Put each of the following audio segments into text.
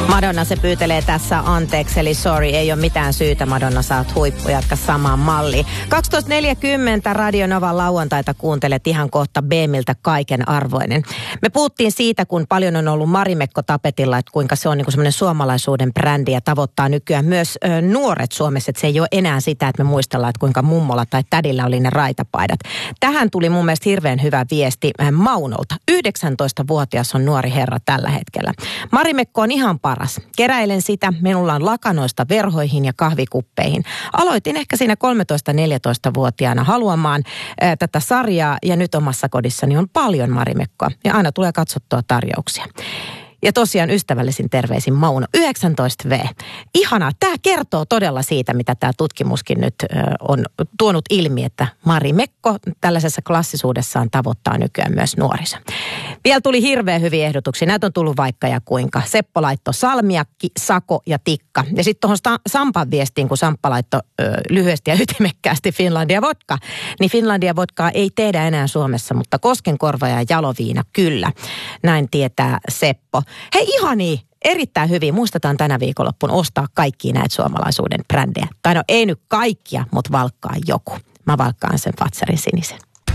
Madonna se pyytelee tässä anteeksi, eli sorry, ei ole mitään syytä. Madonna, sä oot huippu, jatka samaan malliin. 12.40 Radio Novan lauantaita kuuntelet ihan kohta B-miltä kaiken arvoinen. Me puhuttiin siitä, kun paljon on ollut Marimekko tapetilla, että kuinka se on niin kuin semmoinen suomalaisuuden brändi ja tavoittaa nykyään myös nuoret Suomessa. Että se ei ole enää sitä, että me muistellaan, että kuinka mummolla tai tädillä oli ne raitapaidat. Tähän tuli mun mielestä hirveän hyvä viesti Maunolta. 19-vuotias on nuori herra tällä hetkellä. Marimekko on ihan paras. Keräilen sitä. Minulla on lakanoista verhoihin ja kahvikuppeihin. Aloitin ehkä siinä 13-14-vuotiaana haluamaan tätä sarjaa ja nyt omassa kodissani on paljon Marimekkoa ja aina tulee katsottua tarjouksia. Ja tosiaan ystävällisin terveisin Mauno, 19V. Ihanaa. Tämä kertoo todella siitä, mitä tämä tutkimuskin nyt on tuonut ilmi, että Marimekko tällaisessa klassisuudessaan tavoittaa nykyään myös nuorissa. Vielä tuli hirveän hyviä ehdotuksia. Näitä on tullut vaikka ja kuinka. Seppo laittoi salmiakki, sako ja tikka. Ja sitten tuohon Sampan viestiin, kun Samppa laittoi lyhyesti ja ytimekkäästi Finlandia vodka, niin Finlandia vodkaa ei tehdä enää Suomessa, mutta Koskenkorva ja jaloviina kyllä. Näin tietää Seppo. Hei ihani, erittäin hyvin. Muistetaan tänä viikonloppuna ostaa kaikkia näitä suomalaisuuden brändejä. Tai no ei nyt kaikkia, mutta valkkaa joku. Mä valkkaan sen Fatsarin sinisen.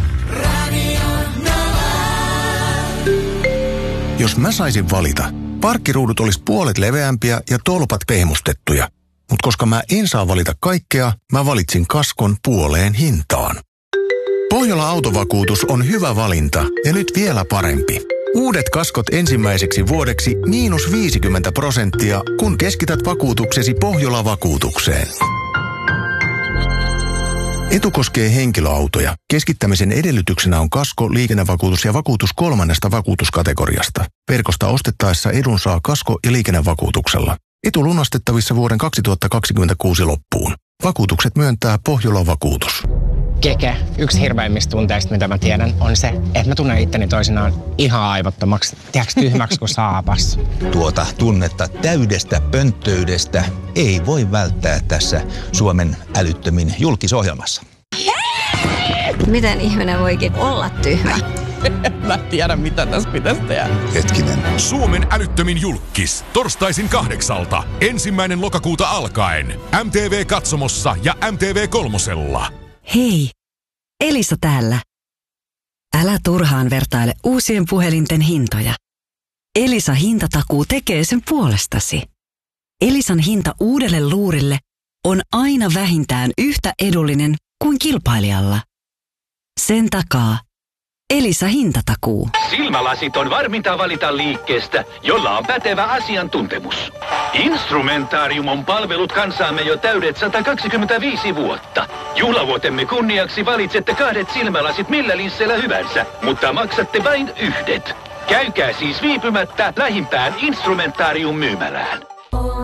Jos mä saisin valita, parkkiruudut olisi puolet leveämpiä ja tolpat pehmustettuja. Mutta koska mä en saa valita kaikkea, mä valitsin kaskon puoleen hintaan. Pohjola Autovakuutus on hyvä valinta ja nyt vielä parempi. Uudet kaskot ensimmäiseksi vuodeksi -50%, kun keskität vakuutuksesi Pohjola-vakuutukseen. Etu koskee henkilöautoja. Keskittämisen edellytyksenä on kasko, liikennevakuutus ja vakuutus 3. vakuutuskategoriasta. Verkosta ostettaessa edun saa kasko- ja liikennevakuutuksella. Etu lunastettavissa vuoden 2026 loppuun. Vakuutukset myöntää Pohjola-vakuutus. Keke, yksi hirveimmistä tunteista, mitä mä tiedän, on se, että mä tunnen itteni toisinaan ihan aivottomaksi, tiedätkö, tyhmäksi kuin saapas. Tuota tunnetta täydestä pönttöydestä ei voi välttää tässä Suomen älyttömin julkisohjelmassa. Miten ihminen voikin olla tyhmä? Mä tiedän, mitä tässä pitäisi tehdä. Hetkinen. Suomen älyttömin julkkis. Torstaisin 8. 1. lokakuuta alkaen. MTV-katsomossa ja MTV3. Hei, Elisa täällä. Älä turhaan vertaile uusien puhelinten hintoja. Elisa hintatakuu tekee sen puolestasi. Elisan hinta uudelle luurille on aina vähintään yhtä edullinen kuin kilpailijalla. Sen takaa Elisa hintatakuu. Silmälasit on varminta valita liikkeestä, jolla on pätevä asiantuntemus. Instrumentarium on palvellut kansaamme jo täydet 125 vuotta. Juhlavuotemme kunniaksi valitsette 2 silmälasit millä linsseillä hyvänsä, mutta maksatte vain 1. Käykää siis viipymättä lähimpään Instrumentarium myymälään.